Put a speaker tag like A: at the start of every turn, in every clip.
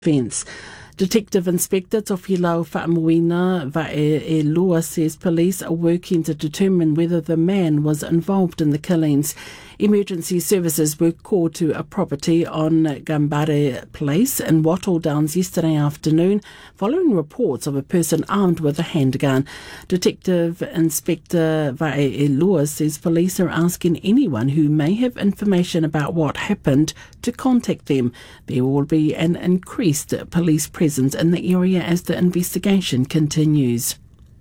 A: Fence. Detective Inspector Tofilau Fa'amuina Va'e says police are working to determine whether the man was involved in the killings. Emergency services were called to a property on Gambare Place in Wattle Downs yesterday afternoon following reports of a person armed with a handgun. Detective Inspector Va'e says police are asking anyone who may have information about what happened to contact them. There will be an increased police presence in the area as the investigation continues.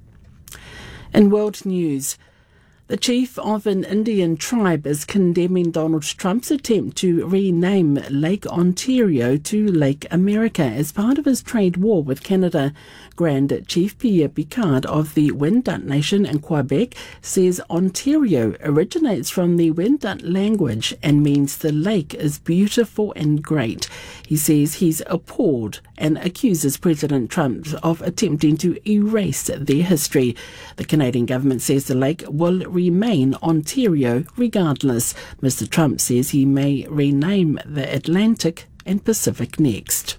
A: In world news, the chief of an Indian tribe is condemning Donald Trump's attempt to rename Lake Ontario to Lake America as part of his trade war with Canada. Grand Chief Pierre Picard of the Wendat Nation in Quebec says Ontario originates from the Wendat language and means the lake is beautiful and great. He says he's appalled and accuses President Trump of attempting to erase their history. The Canadian government says the lake will remain Ontario regardless. Mr. Trump says he may rename the Atlantic and Pacific next.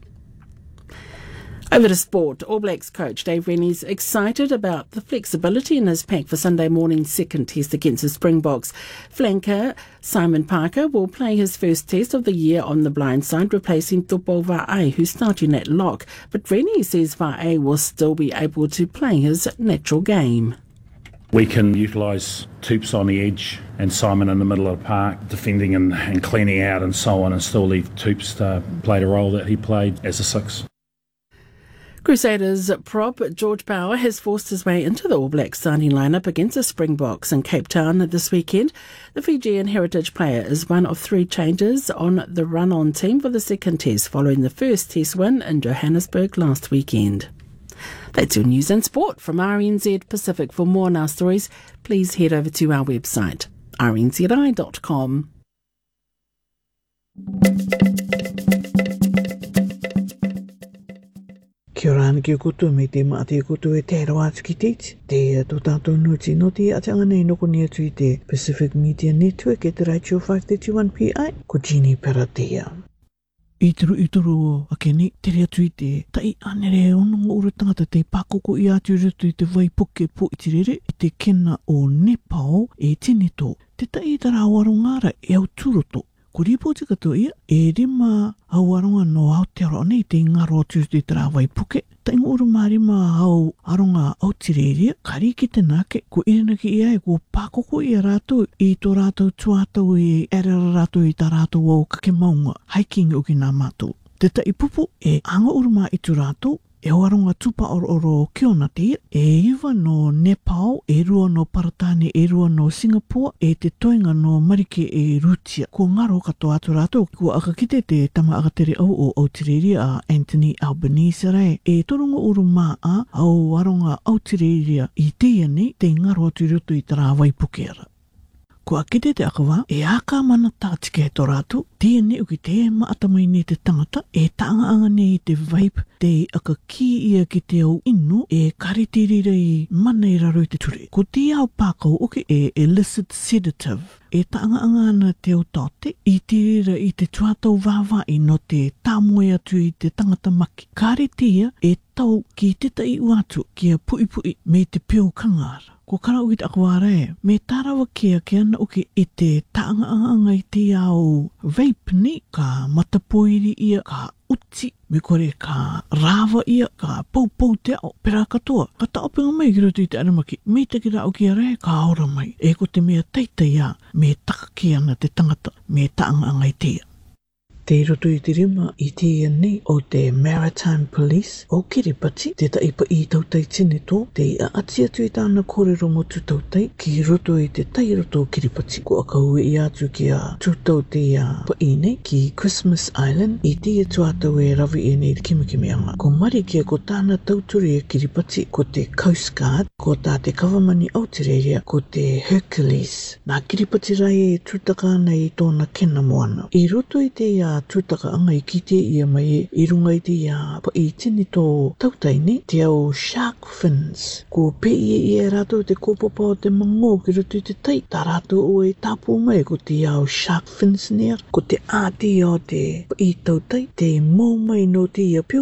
A: Over to sport, All Blacks coach Dave Rennie's excited about the flexibility in his pack for Sunday morning's second test against the Springboks. Flanker Simon Parker will play his first test of the year on the blind side, replacing Tupo Va'ai, who's starting at lock. But Rennie says Va'ai will still be able to play his natural game.
B: We can utilise Toops on the edge and Simon in the middle of the park, defending and cleaning out and so on, and still leave Toops to play the role that he played as a six.
A: Crusaders prop George Power has forced his way into the All Blacks starting lineup against the Springboks in Cape Town this weekend. The Fijian heritage player is one of three changes on the run-on team for the second test following the first test win in Johannesburg last weekend. That's your news and sport from RNZ Pacific. For more on our stories, please head over to our website, rnzi.com.
C: Kia ora ana ki kutu me te maati kutu e te rawa atu ki teiti. Te tō tātou nuti no te atanga nei noko ni atu I te Pacific Media Network e te Rachel 531 PI ko Jeannie Paratea. Ituru a keni te rea tui te tai anere onongo ura tangata te pakoko I atu rutu I te waipuke po I te rere I te kena o Nepal e Tineto. Te tai tarawarongara e au turoto. Ko ripoti katoa ia, e rima hauaronga no Aotearoa nei te ngaro atu te tara waipuke. Ta ingo uru marima hau aronga Aotearoa, kari ki te nake, ko irinaki ia e ko pakoko ia rātou I tō rātou tuātou I erera rātou I tā rātou au kake maunga, hiking o ki nā mātou. Te tai pupu e anga uru mā I tū rātou, e hoaronga tupa oro kiona te ia, e iwa no Nepal, e rua no Paratani, e rua no Singapore, e te toinga no Marike e Rutia. Ko ngaro katoa atu rātou, ko akakite te tama akatere au o Aotearoa a Anthony Albanese rei. E toronga uru maa au aronga Aotearoa I teia nei, te ngaro atu rutu I tara waipukera. Ko akite te akawa, e aka mana tātike tō rātou, tia ne uki te maatamai ne te tangata, e taanga ne I te vape, te aka ki ia ki te au inu, e karetirira I mana I raro I te ture. Ko te au pākau uke e illicit sedative, e taanga ana te au tate, I tirira I te tuatau vāwai no te tāmoe atu I te tangata maki. Karetia e tau ki te tai uatu, ki a pui me te peo kangara. Ko kara uki te akaware, me tarawa kia ana uki I te taanga I te au vape ni, ka matapoiri ia, ka uti, me kore ka rawa ia, ka pau te ao, pera katoa. Ka taopinga mai ki roto I te aramaki, me te kira au kia re, ka aora mai. E ko te mea teita ia, me taka ki ana te tangata, me taanga I te ia. Te roto I te rima I te ia nei o te Maritime Police o Kiribati, te taipa I tautai Tineto, te ati atu I tāna kōrero mo tūtautai ki roto I te tai roto o Kiribati. Ko akaue I atu ki a tūtau te pai nei ki Christmas Island, I te tuatau e rawi e nei kimikemeanga. Ko Marike ko tāna tauturi e Kiribati, ko te Coast Guard, ko tā te Kawamani Aotearoa, ko te Hercules. Nā Kiribati rai e tūtaka nei tōna kena moana. I roto I te tutaka anga I kite ia mai I runga I te ia pa I tini tō tautai ni te au shark fins. Ko pe ia rato te kōpapa o te mango ki rutu I te tai. Tā rato o e tapu mai ko te au shark fins nia. Ko te āti o te pa I tautai te mō mai no te ia piu.